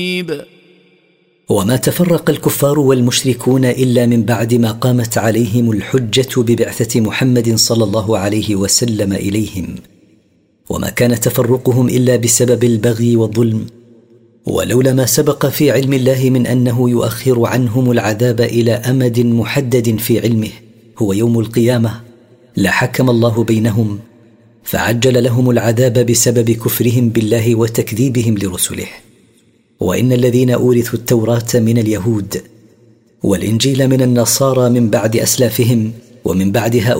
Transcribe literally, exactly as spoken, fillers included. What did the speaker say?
وما تفرق الكفار والمشركون إلا من بعد ما قامت عليهم الحجة ببعثة محمد صلى الله عليه وسلم إليهم، وما كان تفرقهم إلا بسبب البغي والظلم، ولولا ما سبق في علم الله من أنه يؤخر عنهم العذاب إلى أمد محدد في علمه هو يوم القيامة لحكم الله بينهم، فعجل لهم العذاب بسبب كفرهم بالله وتكذيبهم لرسله. وإن الذين أورثوا التوراة من اليهود والإنجيل من النصارى من بعد أسلافهم ومن بعد هؤلاء